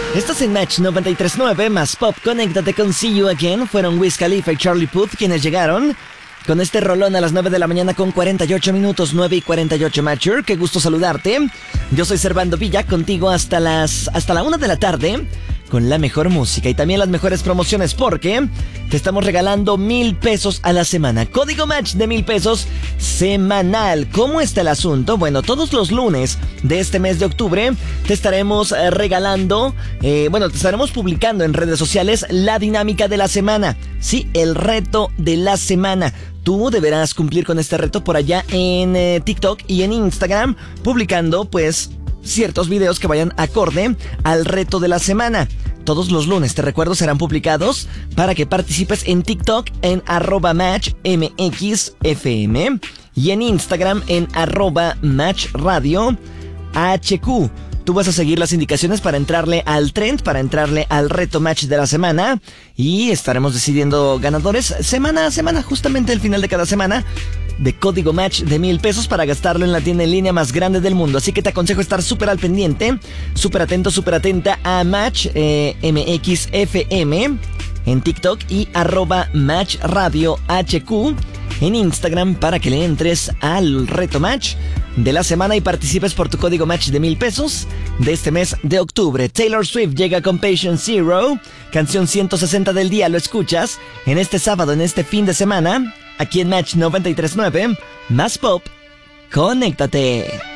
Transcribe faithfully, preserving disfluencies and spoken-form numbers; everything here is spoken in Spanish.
Estás en Match noventa y tres punto nueve, más pop. Conéctate con See You Again. Fueron Wiz Khalifa y Charlie Puth quienes llegaron con este rolón a las nueve de la mañana con cuarenta y ocho minutos, nueve y cuarenta y ocho, Matcher. Qué gusto saludarte. Yo soy Servando Villa, contigo hasta las hasta la una de la tarde, con la mejor música y también las mejores promociones, porque te estamos regalando mil pesos a la semana. Código Match de mil pesos semanal. ¿Cómo está el asunto? Bueno, todos los lunes de este mes de octubre te estaremos eh, regalando, eh, bueno, te estaremos publicando en redes sociales la dinámica de la semana. Sí, el reto de la semana. Tú deberás cumplir con este reto por allá en eh, TikTok y en Instagram, publicando pues ciertos videos que vayan acorde al reto de la semana. Todos los lunes, te recuerdo, serán publicados para que participes en TikTok en arroba match mxfm y en Instagram en arroba match radio hq. Tú vas a seguir las indicaciones para entrarle al trend, para entrarle al reto match de la semana, y estaremos decidiendo ganadores semana a semana, justamente al final de cada semana, de código Match de mil pesos para gastarlo en la tienda en línea más grande del mundo. Así que te aconsejo estar súper al pendiente, súper atento, súper atenta a Match eh, mxfm en TikTok y arroba Match Radio H Q en Instagram para que le entres al reto Match de la semana y participes por tu código Match de mil pesos de este mes de octubre. Taylor Swift llega con Patient Zero, canción ciento sesenta del día. Lo escuchas en este sábado, en este fin de semana, aquí en Match noventa y tres punto nueve, más pop. Conéctate.